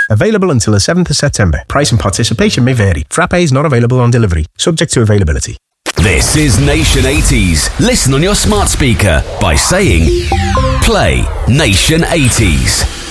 Available until the 7th of September. Price and participation may vary. Frappes not available on delivery. Subject to availability. This is Nation 80s. Listen on your smart speaker by saying, play Nation 80s.